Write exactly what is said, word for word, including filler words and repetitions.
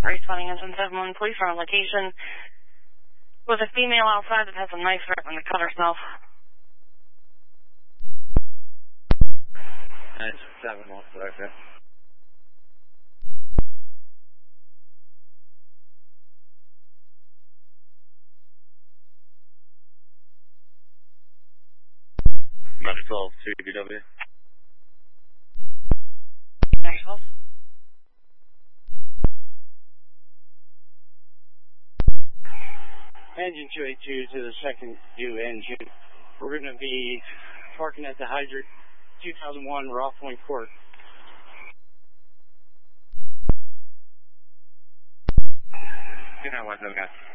Responding engine seven one, police are on location with a female outside that has a knife threatening to cut herself. Nice, seven one, okay. twelve to B W. twelve. Engine two eighty-two to the second due engine. We're going to be parking at the hydrant two thousand one Raw Point Court. Good night, one seven guys.